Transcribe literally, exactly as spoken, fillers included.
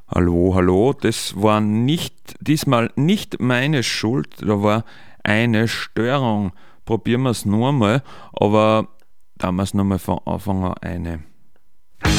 Hallo, hallo, das war nicht, diesmal nicht meine Schuld, da war eine Störung. Probieren wir es nur mal, aber damals nochmal von Anfang an eine.